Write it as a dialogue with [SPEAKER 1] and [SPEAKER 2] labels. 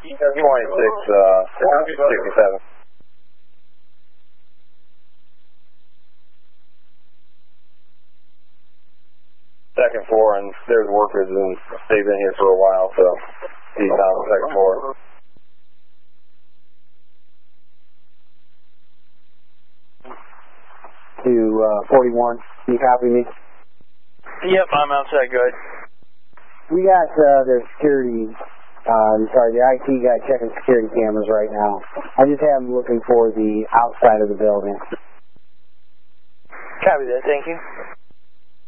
[SPEAKER 1] 2667. Second floor, and there's workers, and they've been here for a while, so he's down on the second floor.
[SPEAKER 2] To 41, can you copy me?
[SPEAKER 1] Yep, I'm outside, good.
[SPEAKER 2] We got their security, the IT guy checking security cameras right now. I just have him looking for the outside of the building.
[SPEAKER 1] Copy that, thank you.